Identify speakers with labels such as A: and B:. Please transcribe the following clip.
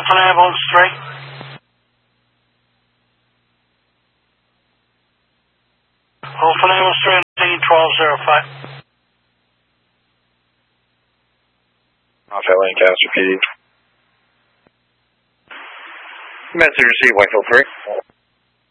A: Alpha Ambulance 3. Alpha Ambulance 3, 1205.
B: Alpha Lancaster PD. Message received, Whitefield 3.